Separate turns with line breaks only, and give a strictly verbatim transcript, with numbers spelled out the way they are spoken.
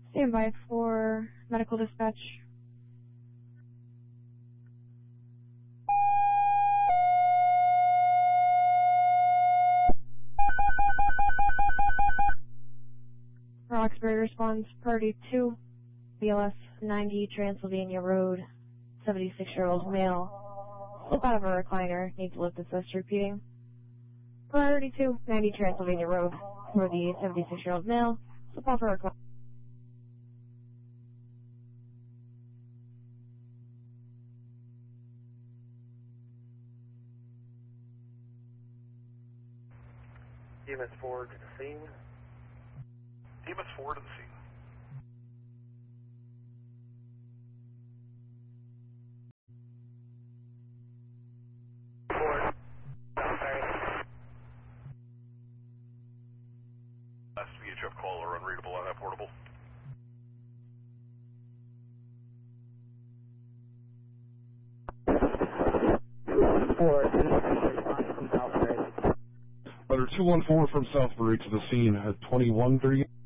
Stand by for medical dispatch. Roxbury responds, priority two, B L S ninety Transylvania Road, seventy-six-year-old male. Slip out of a recliner, need to lift assist repeating. Priority two, ninety Transylvania Road, for the seventy-six-year-old male. Slip off a recliner.
D M S four to the scene.
D M S four to the scene.
Four. Southside.
Last V H F caller unreadable on that portable.
Four. Southside.
Letter two one four from Southbury to the scene at twenty-one thirty.